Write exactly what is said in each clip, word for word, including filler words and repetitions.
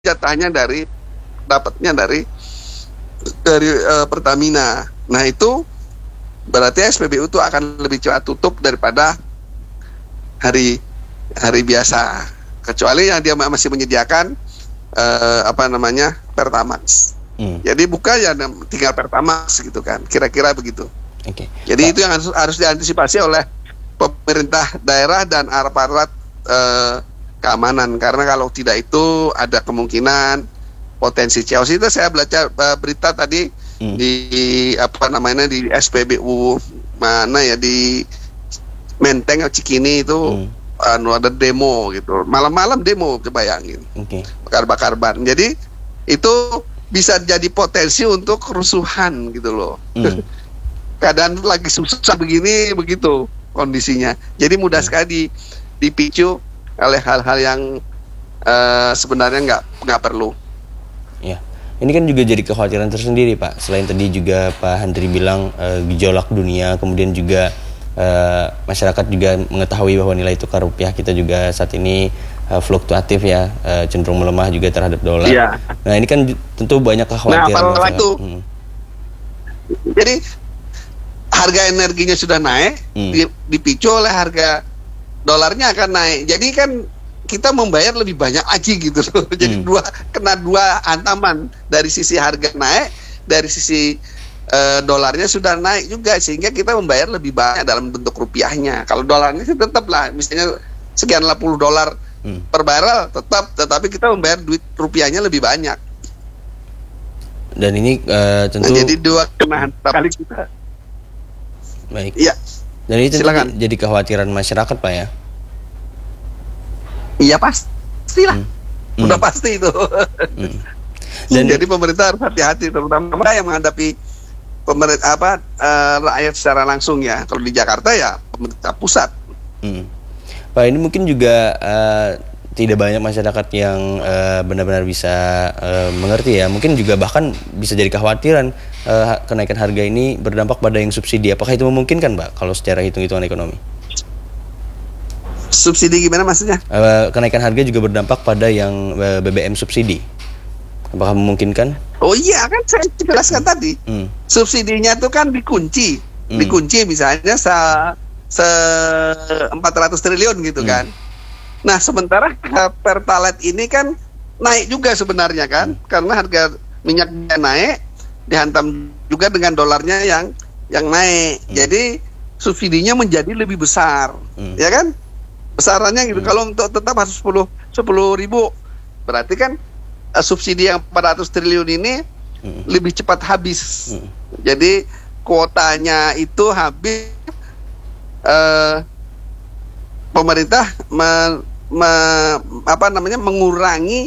jatahnya dari dapatnya dari dari uh, Pertamina. Nah itu berarti S P B U itu akan lebih cepat tutup daripada hari hari biasa, kecuali yang dia masih menyediakan uh, apa namanya Pertamax. Hmm. Jadi buka ya tinggal Pertamax gitu kan, kira-kira begitu. Oke. Okay. Jadi Pak, itu yang harus, harus diantisipasi oleh pemerintah daerah dan aparat uh, keamanan, karena kalau tidak itu ada kemungkinan potensi chaos. Itu saya baca uh, berita tadi hmm. di apa namanya di S P B U mana ya di Menteng Cikini itu hmm. anu ada demo gitu, malam-malam demo, kebayangin. Okay. Bakar-bakar ban. Jadi itu bisa jadi potensi untuk kerusuhan gitu loh. Hmm. Keadaan lagi susah begini begitu kondisinya. Jadi mudah hmm. sekali dipicu oleh hal-hal yang uh, sebenarnya nggak nggak perlu. Ya, ini kan juga jadi kekhawatiran tersendiri Pak. Selain tadi juga Pak Handri bilang uh, gejolak dunia, kemudian juga uh, masyarakat juga mengetahui bahwa nilai tukar rupiah kita juga saat ini uh, fluktuatif ya, uh, cenderung melemah juga terhadap dolar. Ya. Nah ini kan tentu banyak kekhawatiran. Nah, apalagi itu, hmm. jadi harga energinya sudah naik, hmm. dipicu oleh harga dolarnya akan naik. Jadi kan kita membayar lebih banyak lagi gitu loh. Jadi hmm. dua kena dua hantaman, dari sisi harga naik, dari sisi uh, dolarnya sudah naik juga, sehingga kita membayar lebih banyak dalam bentuk rupiahnya. Kalau dolarnya sih tetap lah, misalnya sekian delapan puluh dolar hmm. per barrel tetap, tetapi kita membayar duit rupiahnya lebih banyak. Dan ini uh, tentu nah, jadi dua kena hantam kali kita. Baik. Iya. Dan ini tentu silakan. Jadi kekhawatiran masyarakat Pak ya. Iya pastilah, hmm. udah hmm. pasti itu. Hmm. Dan jadi pemerintah harus hati-hati, terutama yang menghadapi pemerintah apa uh, rakyat secara langsung ya. Kalau di Jakarta ya pemerintah pusat. Hmm. Pak, ini mungkin juga uh, tidak banyak masyarakat yang uh, benar-benar bisa uh, mengerti ya. Mungkin juga bahkan bisa jadi kekhawatiran uh, kenaikan harga ini berdampak pada yang subsidi. Apakah itu memungkinkan Pak kalau secara hitung-hitungan ekonomi? Subsidi gimana maksudnya? Uh, kenaikan harga juga berdampak pada yang uh, B B M subsidi. Apakah memungkinkan? Oh iya, kan saya jelaskan hmm. tadi. Hmm. Subsidinya itu kan dikunci. Hmm. Dikunci misalnya se, se empat ratus triliun gitu hmm. kan. Nah, sementara Pertalite ini kan naik juga sebenarnya kan. Hmm. Karena harga minyaknya naik, dihantam juga dengan dolarnya yang yang naik. Hmm. Jadi subsidinya menjadi lebih besar. Hmm. Ya kan? Besarannya gitu. Hmm. Kalau untuk tetap harus sepuluh ribu, berarti kan uh, subsidi yang empat ratus triliun ini hmm. lebih cepat habis. Hmm. Jadi kuotanya itu habis, uh, pemerintah me, me, apa namanya mengurangi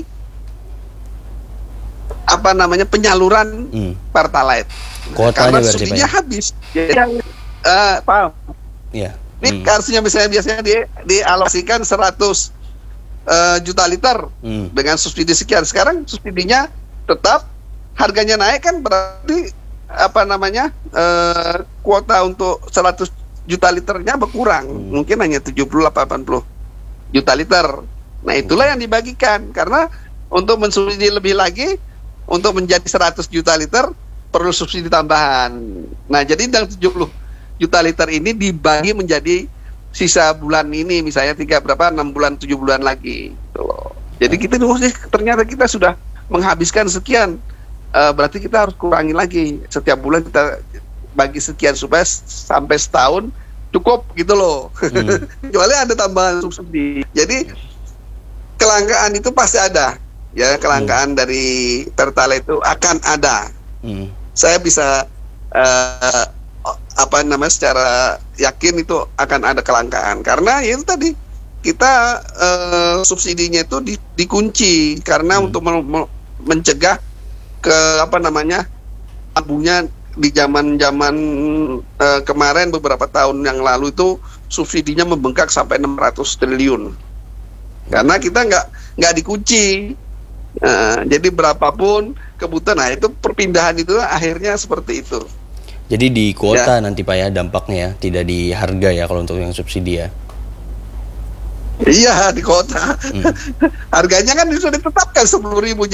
apa namanya penyaluran hmm. Pertalite. Kuotanya karena subsidinya habis. Jadi uh, paham? Iya. Ini hmm. harusnya misalnya biasanya di dialokasikan seratus uh, juta liter hmm. dengan subsidi sekian. Sekarang subsidinya tetap, harganya naik kan, berarti apa namanya uh, kuota untuk seratus juta liternya berkurang. Hmm. Mungkin hanya tujuh puluh delapan puluh juta liter. Nah itulah yang dibagikan, karena untuk mensubsidi lebih lagi, untuk menjadi seratus juta liter perlu subsidi tambahan. Nah jadi yang tujuh puluh juta liter ini dibagi menjadi sisa bulan ini, misalnya tiga berapa enam bulan tujuh bulan lagi gitu loh. Jadi kita oh, ternyata kita sudah menghabiskan sekian, uh, berarti kita harus kurangi lagi setiap bulan, kita bagi sekian supaya sampai setahun cukup gitu loh. Hmm. Kecuali ada tambahan subsidi. Jadi kelangkaan itu pasti ada ya, kelangkaan hmm. dari Pertalite itu akan ada. Hmm. Saya bisa uh, apa namanya secara yakin itu akan ada kelangkaan, karena ya itu tadi kita uh, subsidinya itu di, dikunci karena hmm. untuk me- mencegah ke apa namanya abunya di zaman-zaman uh, kemarin beberapa tahun yang lalu itu subsidinya membengkak sampai enam ratus triliun karena kita nggak nggak dikunci. Uh, jadi berapapun kebutuhan, nah itu perpindahan itu akhirnya seperti itu. Jadi di kuota ya. Nanti Pak ya dampaknya ya, tidak di harga ya kalau untuk yang subsidi ya. Iya di kota. Hmm. Harganya kan sudah ditetapkan sepuluh ribu.